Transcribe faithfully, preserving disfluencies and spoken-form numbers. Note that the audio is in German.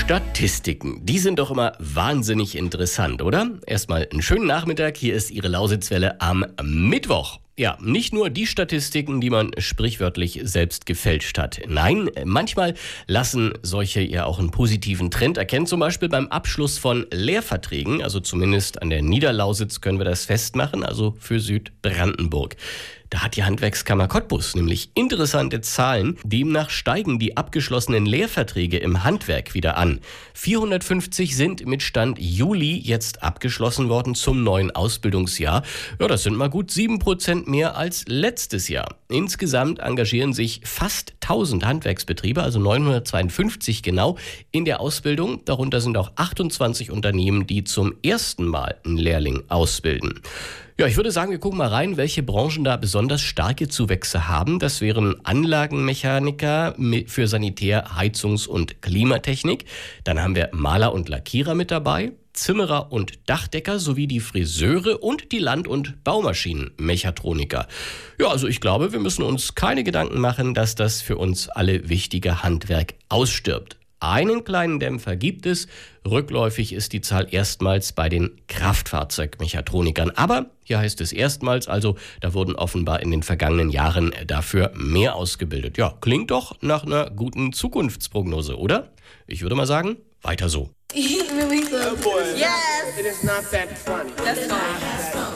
Statistiken, die sind doch immer wahnsinnig interessant, oder? Erstmal einen schönen Nachmittag, hier ist Ihre Lausitzwelle am Mittwoch. Ja, nicht nur die Statistiken, die man sprichwörtlich selbst gefälscht hat. Nein, manchmal lassen solche ja auch einen positiven Trend erkennen, zum Beispiel beim Abschluss von Lehrverträgen, also zumindest an der Niederlausitz können wir das festmachen, also für Südbrandenburg. Da hat die Handwerkskammer Cottbus nämlich interessante Zahlen. Demnach steigen die abgeschlossenen Lehrverträge im Handwerk wieder an. vierhundertfünfzig sind mit Stand Juli jetzt abgeschlossen worden zum neuen Ausbildungsjahr. Ja, das sind mal gut sieben Prozent mehr als letztes Jahr. Insgesamt engagieren sich fast tausend Handwerksbetriebe, also neunhundertzweiundfünfzig genau, in der Ausbildung. Darunter sind auch achtundzwanzig Unternehmen, die zum ersten Mal einen Lehrling ausbilden. Ja, ich würde sagen, wir gucken mal rein, welche Branchen da besonders starke Zuwächse haben. Das wären Anlagenmechaniker für Sanitär-, Heizungs- und Klimatechnik. Dann haben wir Maler und Lackierer mit dabei, Zimmerer und Dachdecker sowie die Friseure und die Land- und Baumaschinenmechatroniker. Ja, also ich glaube, wir müssen uns keine Gedanken machen, dass das für uns alle wichtige Handwerk ausstirbt. Einen kleinen Dämpfer gibt es. Rückläufig ist die Zahl erstmals bei den Kraftfahrzeugmechatronikern. Aber hier heißt es erstmals, also da wurden offenbar in den vergangenen Jahren dafür mehr ausgebildet. Ja, klingt doch nach einer guten Zukunftsprognose, oder? Ich würde mal sagen, weiter so. Yes! It is not that funny. That's fine.